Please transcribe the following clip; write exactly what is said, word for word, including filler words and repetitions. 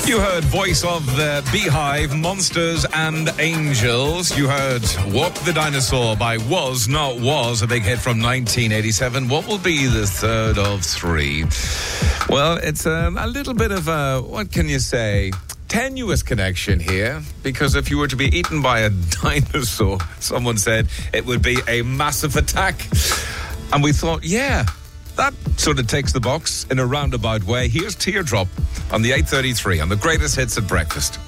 You heard Voice of the Beehive, Monsters and Angels. You heard Walk the Dinosaur by Was Not Was, a big hit from nineteen eighty-seven. What will be the third of three? Well, it's um, a little bit of a, what can you say, tenuous connection here, because if you were to be eaten by a dinosaur, someone said it would be a massive attack. And we thought, yeah, that sort of takes the box in a roundabout way. Here's Teardrop on the eight thirty-three on the greatest hits at breakfast.